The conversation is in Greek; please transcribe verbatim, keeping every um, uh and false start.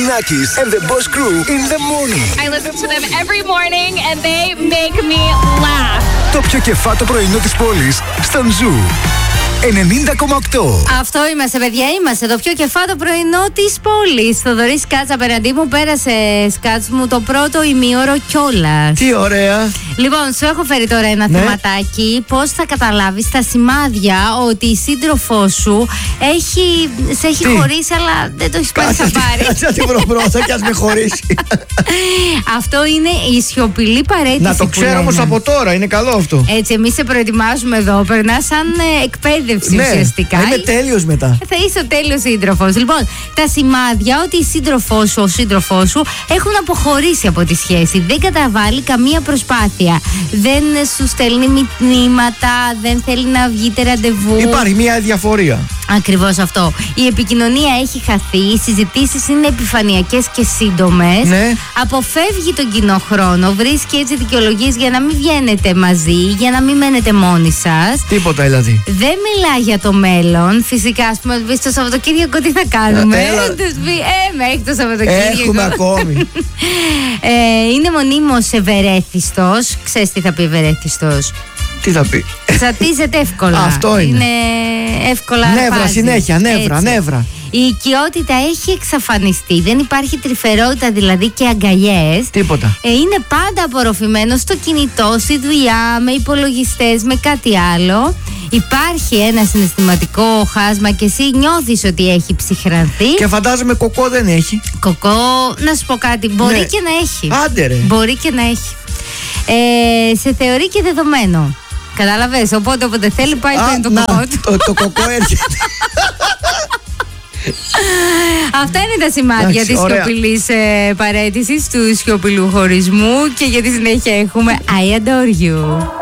Nakis and the Boss Crew in the morning. I listen to them every morning and they make me laugh. Το πιο κεφάτο πρωινό της πόλης στον Ζου ενενήντα κόμμα οκτώ. Αυτό είμαστε, παιδιά. Είμαστε το πιο κεφάτο πρωινό της πόλης. Θοδωρής Κάτς απέναντί μου. Πέρασε, Κάτς μου, το πρώτο ημίωρο κιόλας. Τι ωραία. Λοιπόν, σου έχω φέρει τώρα ένα ναι. θεματάκι. Πώς θα καταλάβεις τα σημάδια ότι η σύντροφό σου έχει, σε έχει Τι? χωρίσει, αλλά δεν το έχει πάρει στα πάρει. Κάτσε να τη βρω πρώτα και ας με χωρίσει. Αυτό είναι η σιωπηλή παρέτηση. Να το ξέρω όμως από τώρα, είναι καλό αυτό. Έτσι, εμείς σε προετοιμάζουμε εδώ. Περνά σαν ε, εκπαίδευση ναι, ουσιαστικά. Θα είμαι τέλειος μετά. Θα είσαι ο τέλειος σύντροφος. Λοιπόν, τα σημάδια ότι η σύντροφό σου, ο σύντροφός σου έχουν αποχωρήσει από τη σχέση. Δεν καταβάλει καμία προσπάθεια. Δεν σου στέλνει μηνύματα, δεν θέλει να βγείτε ραντεβού. Υπάρχει μια διαφορία. Ακριβώς αυτό. Η επικοινωνία έχει χαθεί, οι συζητήσεις είναι επιφανειακές και σύντομες. Ναι. Αποφεύγει τον κοινό χρόνο, βρίσκει έτσι δικαιολογίες για να μην βγαίνετε μαζί, για να μην μένετε μόνοι σας. Τίποτα δηλαδή. Δεν μιλά για το μέλλον. Φυσικά, ας πούμε, πει το Σαββατοκύριακο τι θα κάνουμε. Ε, Τους πει, ε, μέχρι το Σαββατοκύριακο. Έχουμε ακόμη. ε, είναι μονίμως ευερέθιστος. Ξέρεις τι θα πει ευερέθιστος? Τι θα πει? Ξατίζεται εύκολα. Αυτό είναι. Είναι εύκολα. Νεύρα αρπάζει. συνέχεια, νεύρα, Έτσι. νεύρα. Η οικειότητα έχει εξαφανιστεί. Δεν υπάρχει τρυφερότητα δηλαδή και αγκαλιές. Τίποτα. Ε, είναι πάντα απορροφημένο στο κινητό, στη δουλειά, με υπολογιστές, με κάτι άλλο. Υπάρχει ένα συναισθηματικό χάσμα και εσύ νιώθεις ότι έχει ψυχρανθεί. Και φαντάζομαι κοκό δεν έχει. Κοκό, να σου πω κάτι, μπορεί ναι. και να έχει. Άντε ρε. Μπορεί και να έχει. Ε, σε θεωρεί και δεδομένο. Κατάλαβες, οπότε όποτε θέλει πάει Α, παίρνει το να, κοκό του. Το, το κοκό έρχεται. Αυτά είναι τα σημάδια της σιωπηλής ε, παραίτησης, του σιωπηλού χωρισμού, και για τη συνέχεια έχουμε I adore you.